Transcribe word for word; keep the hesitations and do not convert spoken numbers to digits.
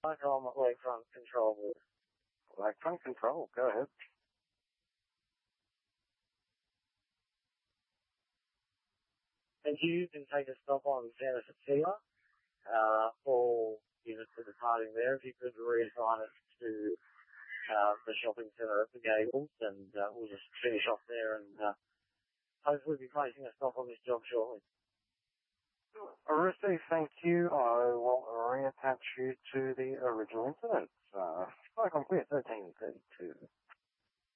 Like on Lakefront Control Booth. Lakefront Control, go ahead. And you can take a stop on Santa Sophia, uh, for units that are departing there. If you could reassign it to, uh, the shopping centre at the Gables, and, uh, we'll just finish off there and, uh, hopefully be placing a stop on this job shortly. Rusty, thank you. I will reattach you to the original incident. Uh, Cyclone Clear thirteen thirty-two.